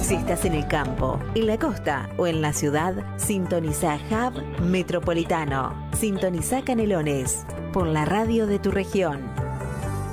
Si estás en el campo, en la costa o en la ciudad, sintoniza Hub Metropolitano. Sintoniza Canelones por la radio de tu región.